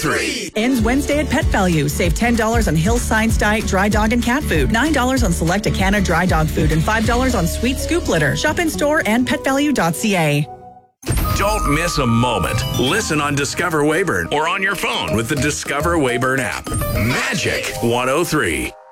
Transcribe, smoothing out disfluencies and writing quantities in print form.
103. Ends Wednesday at Pet Value. Save $10 on Hill's Science Diet dry dog and cat food, $9 on select Acana dry dog food, and $5 on Sweet Scoop litter. Shop in store and petvalue.ca. Don't miss a moment. Listen on Discover Weyburn or on your phone with the Discover Weyburn app. Magic 103.